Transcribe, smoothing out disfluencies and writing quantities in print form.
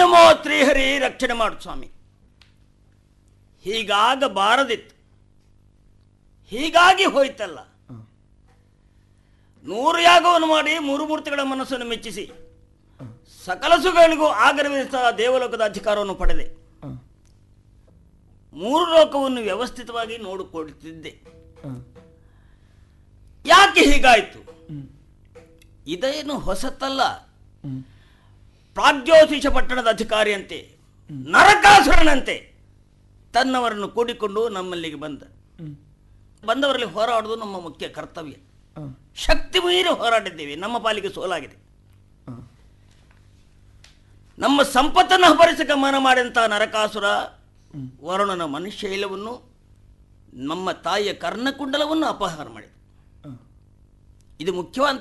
ನಮೋ ಶ್ರೀಹರಿ ರಕ್ಷಣೆ ಮಾಡು ಸ್ವಾಮಿ. ಹೀಗಾಗಬಾರದಿತ್ತು, ಹೀಗಾಗಿ ಹೋಯ್ತಲ್ಲ. 100 ಯಾಗವನ್ನು ಮಾಡಿ 3 ಮೂರ್ತಿಗಳ ಮನಸ್ಸನ್ನು ಮೆಚ್ಚಿಸಿ ಸಕಲ ಸುಗಳಿಗೂ ಆಗರವಿರಿಸ ದೇವಲೋಕದ ಅಧಿಕಾರವನ್ನು ಪಡೆದೆ. 3 ಲೋಕವನ್ನು ವ್ಯವಸ್ಥಿತವಾಗಿ ನೋಡಿಕೊಳ್ಳುತ್ತಿದ್ದೆ. ಯಾಕೆ ಹೀಗಾಯಿತು? ಇದೇನು ಹೊಸತಲ್ಲ. ಪ್ರಾಗ್ಜ್ಯೋತಿಷ ಪಟ್ಟಣದ ಅಧಿಕಾರಿಯಂತೆ, ನರಕಾಸುರನಂತೆ ತನ್ನವರನ್ನು ಕೂಡಿಕೊಂಡು ನಮ್ಮಲ್ಲಿಗೆ ಬಂದವರಲ್ಲಿ ಹೋರಾಡುವುದು ನಮ್ಮ ಮುಖ್ಯ ಕರ್ತವ್ಯ. ಶಕ್ತಿ ಮೀರಿ ಹೋರಾಡಿದ್ದೇವೆ, ನಮ್ಮ ಪಾಲಿಗೆ ಸೋಲಾಗಿದೆ. ನಮ್ಮ ಸಂಪತ್ತನ್ನು ಅಪಹರಿಸಿ ಗಮನ ಮಾಡಿದಂತಹ ನರಕಾಸುರ ವರುಣನ ಮನುಷ್ಯೈಲವನ್ನು, ನಮ್ಮ ತಾಯಿಯ ಕರ್ಣಕುಂಡಲವನ್ನು ಅಪಹಾರ ಮಾಡಿದ. ಇದು ಮುಖ್ಯವಾದ